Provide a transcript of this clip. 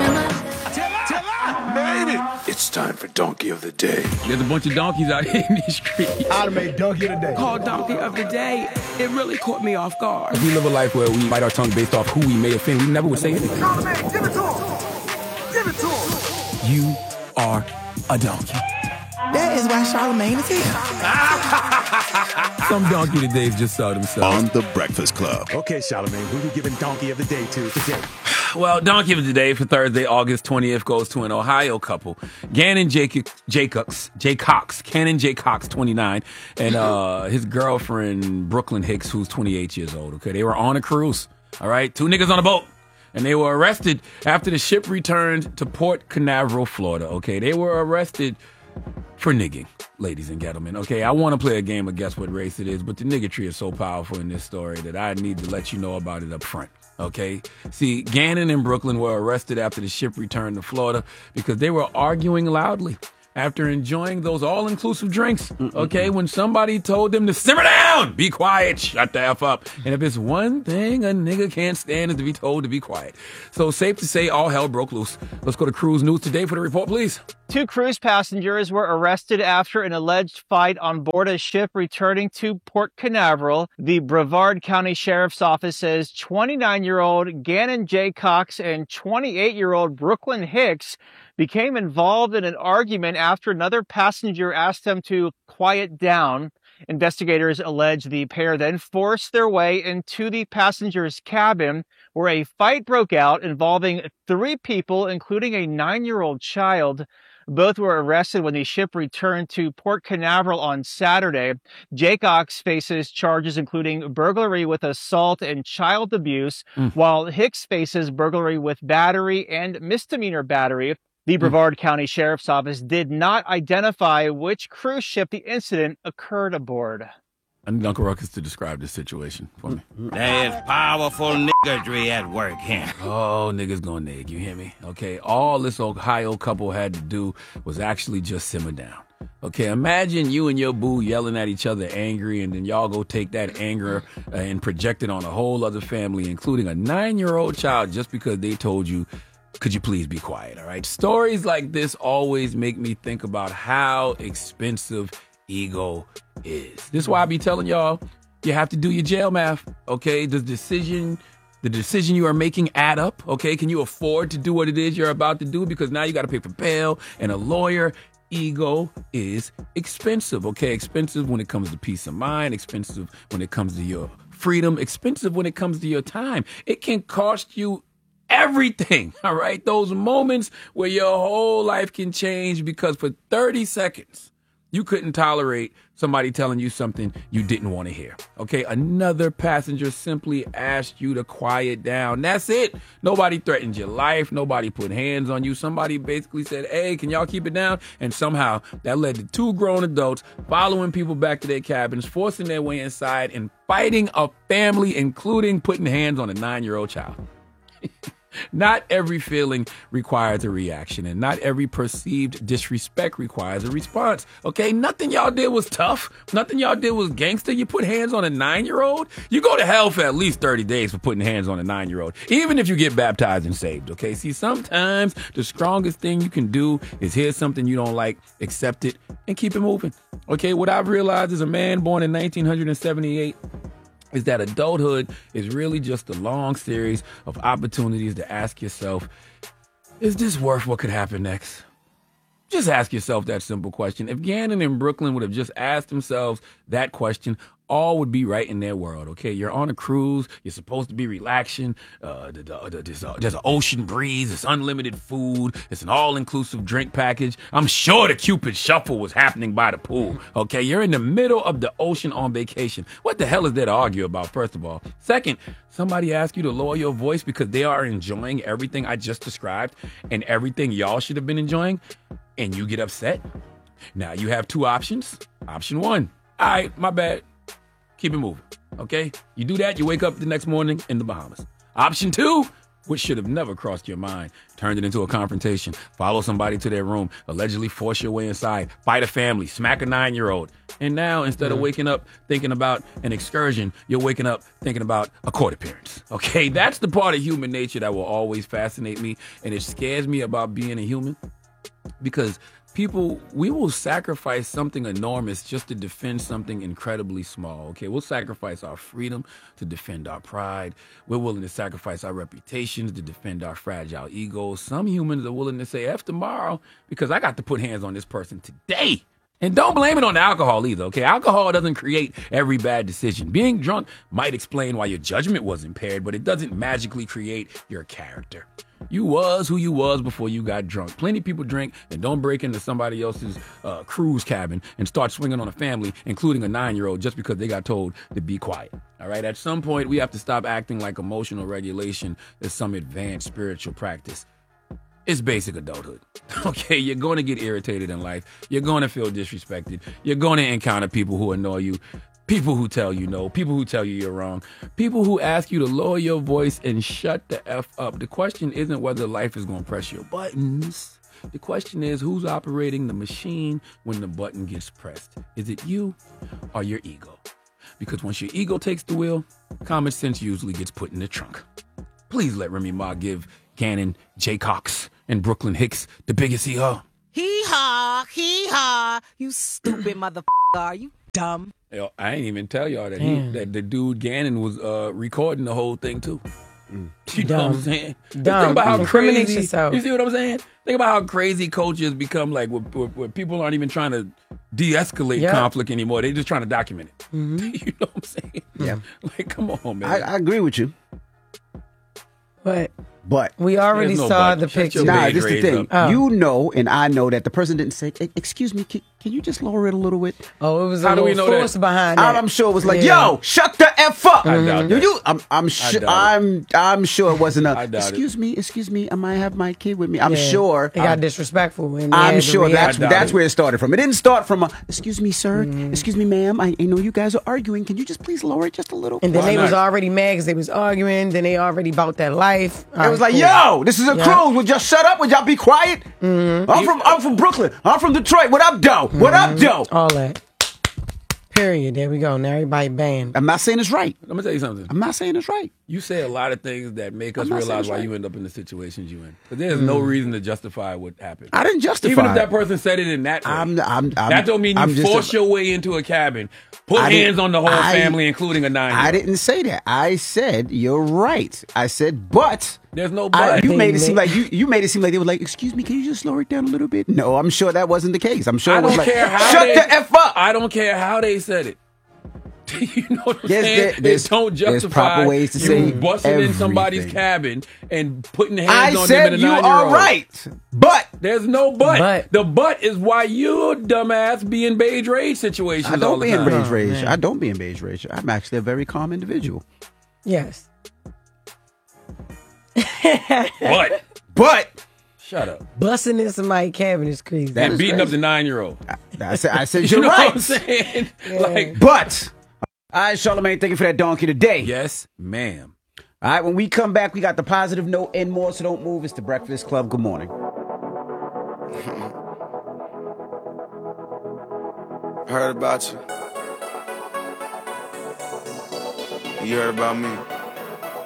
It's time for Donkey of the Day. There's a bunch of donkeys out here in these streets. I'd have made Donkey of the Day. Called Donkey of the Day. It really caught me off guard. We live a life where we bite our tongue based off who we may offend. We never would say anything. Charlamagne, give it to him. Give it to him. You are a donkey. That is why Charlamagne is here. Some donkey todays just saw themselves. On The Breakfast Club. Okay, Charlamagne, who we giving Donkey of the Day to today? Well, Donkey of the Day for Thursday, August 20th, goes to an Ohio couple. Gannon J. Cox, Cannon J. Cox, 29, and his girlfriend, Brooklyn Hicks, who's 28 years old. Okay, they were on a cruise, all right? Two niggas on a boat. And they were arrested after the ship returned to Port Canaveral, Florida. Okay, they were arrested for nigging, ladies and gentlemen. Okay, I want to play a game of guess what race it is, but the niggatry is so powerful in this story that I need to let you know about it up front. Okay, see, Gannon and Brooklyn were arrested after the ship returned to Florida because they were arguing loudly after enjoying those all-inclusive drinks. Okay, when somebody told them to simmer down, be quiet, shut the F up. And if it's one thing a nigga can't stand is to be told to be quiet. So safe to say all hell broke loose. Let's go to Cruise News Today for the report, please. Two cruise passengers were arrested after an alleged fight on board a ship returning to Port Canaveral. The Brevard County Sheriff's Office says 29-year-old Gannon J. Cox and 28-year-old Brooklyn Hicks became involved in an argument after another passenger asked them to quiet down. Investigators allege the pair then forced their way into the passenger's cabin, where a fight broke out involving three people, including a 9-year-old child. Both were arrested when the ship returned to Port Canaveral on Saturday. Jaycox faces charges including burglary with assault and child abuse, while Hicks faces burglary with battery and misdemeanor battery. The Brevard County Sheriff's Office did not identify which cruise ship the incident occurred aboard. I need Uncle Ruckus to describe this situation for me. There's powerful niggatry at work here. Oh, niggas gonna nig, you hear me? Okay, all this Ohio couple had to do was actually just simmer down. Okay, imagine you and your boo yelling at each other angry, and then y'all go take that anger and project it on a whole other family, including a 9-year-old child, just because they told you, could you please be quiet, all right? Stories like this always make me think about how expensive ego is. This is why I be telling y'all, you have to do your jail math, okay? The decision you are making add up, okay? Can you afford to do what it is you're about to do? Because now you got to pay for bail and a lawyer. Ego is expensive, okay? Expensive when it comes to peace of mind, expensive when it comes to your freedom, expensive when it comes to your time. It can cost you everything, all right? Those moments where your whole life can change because for 30 seconds, you couldn't tolerate somebody telling you something you didn't want to hear, okay? Another passenger simply asked you to quiet down. That's it. Nobody threatened your life. Nobody put hands on you. Somebody basically said, hey, can y'all keep it down? And somehow that led to two grown adults following people back to their cabins, forcing their way inside, and fighting a family, including putting hands on a 9-year-old child. Not every feeling requires a reaction, and not every perceived disrespect requires a response. Okay, nothing y'all did was tough. Nothing y'all did was gangster. You put hands on a 9-year-old, you go to hell for at least 30 days for putting hands on a 9-year-old, even if you get baptized and saved. Okay, see, sometimes the strongest thing you can do is hear something you don't like, accept it, and keep it moving. Okay, what I've realized as a man born in 1978 is that adulthood is really just a long series of opportunities to ask yourself, is this worth what could happen next? Just ask yourself that simple question. If Gannon and Brooklyn would have just asked themselves that question, all would be right in their world, okay? You're on a cruise. You're supposed to be relaxing. There's an ocean breeze. It's unlimited food. It's an all-inclusive drink package. I'm sure the Cupid Shuffle was happening by the pool, okay? You're in the middle of the ocean on vacation. What the hell is there to argue about, first of all? Second, somebody asked you to lower your voice because they are enjoying everything I just described and everything y'all should have been enjoying, and you get upset? Now, you have two options. Option one, all right, my bad. Keep it moving, okay? You do that, you wake up the next morning in the Bahamas. Option two, which should have never crossed your mind, turned it into a confrontation, follow somebody to their room, allegedly force your way inside, fight a family, smack a 9-year-old. And now, instead of waking up thinking about an excursion, you're waking up thinking about a court appearance. Okay, that's the part of human nature that will always fascinate me, and it scares me about being a human, because people, we will sacrifice something enormous just to defend something incredibly small. Okay, we'll sacrifice our freedom to defend our pride. We're willing to sacrifice our reputations to defend our fragile egos. Some humans are willing to say F tomorrow because I got to put hands on this person today. And don't blame it on the alcohol either, okay? Alcohol doesn't create every bad decision. Being drunk might explain why your judgment was impaired, but it doesn't magically create your character. You was who you was before you got drunk. Plenty of people drink and don't break into somebody else's cruise cabin and start swinging on a family, including a 9-year-old, just because they got told to be quiet. All right, at some point, we have to stop acting like emotional regulation is some advanced spiritual practice. It's basic adulthood. Okay, you're going to get irritated in life. You're going to feel disrespected. You're going to encounter people who annoy you, people who tell you no, people who tell you you're wrong, people who ask you to lower your voice and shut the F up. The question isn't whether life is going to press your buttons. The question is who's operating the machine when the button gets pressed. Is it you or your ego? Because once your ego takes the wheel, common sense usually gets put in the trunk. Please let Remy Ma give Gannon, Jay Cox, and Brooklyn Hicks the biggest hee-haw. Hee-haw. You stupid motherfucker. Are you dumb? Yo, I ain't even tell y'all that that the dude Gannon was recording the whole thing too. You know what I'm saying? Think about how crazy. You see what I'm saying? Think about how crazy cultures become, like where people aren't even trying to de-escalate conflict anymore. They're just trying to document it. Mm-hmm. You know what I'm saying? Yeah. Like, come on, man. I agree with you. But we already saw the picture. Nah, this is the thing. You know, and I know that the person didn't say, "Excuse me, can you just lower it a little bit?" Oh, it was a little force behind it. I'm sure it was like, "Yo, shut the F up." I doubt that. I'm sure it wasn't a. Excuse me. I might have my kid with me. I'm sure it got disrespectful. I'm sure that's where it started from. It didn't start from a. Excuse me, sir. Excuse me, ma'am. I know you guys are arguing. Can you just please lower it just a little? And then they was already mad because they was arguing. Then they already bought that life. It was like, yo, this is a cruise. Would y'all shut up? Would y'all be quiet? I'm from Brooklyn. I'm from Detroit. What up, though? What up, though? All that. Period. There we go. Now everybody banned. I'm not saying it's right. Let me tell you something. I'm not saying it's right. You say a lot of things that make us realize why you end up in the situations you in. But there's no reason to justify what happened. I didn't justify Even if that person said it in that way. That don't mean you force your way into a cabin, put hands on the whole family, including a 9-year-old. I didn't say that. I said, you're right. I said, but... There's no but. You made it seem like you made it seem like they were like, excuse me, can you just lower it down a little bit? No, I'm sure that wasn't the case. I'm sure it was like, shut the F up. I don't care how they said it. You know what I'm saying? Don't justify there's proper ways to say busting in somebody's cabin and putting hands on them in a 9-year-old. I said you are right, but there's no but. The but is why you dumbass be in beige rage situations. I don't all the be time. in beige rage. I don't be in beige rage. I'm actually a very calm individual. Yes. But shut up. Busting in somebody's cabin is crazy. And beating up the 9-year-old. I said you you're know right. what I'm saying? Like, but all right, Charlamagne, thank you for that donkey today. Yes, ma'am. All right, when we come back, we got the positive note and more, so don't move. It's the Breakfast Club. Good morning. Heard about you. You heard about me.